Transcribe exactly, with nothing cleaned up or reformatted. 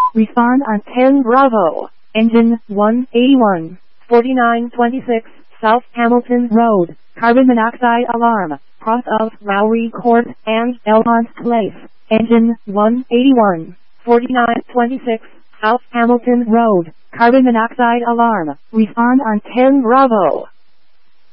Respond on ten Bravo. Engine one eighty-one. forty-nine twenty-six South Hamilton Road. Carbon monoxide alarm. Cross of Lowry Court and Elmont Place. Engine one eighty-one. forty-nine twenty-six South Hamilton Road. Carbon monoxide alarm. Respond on ten Bravo.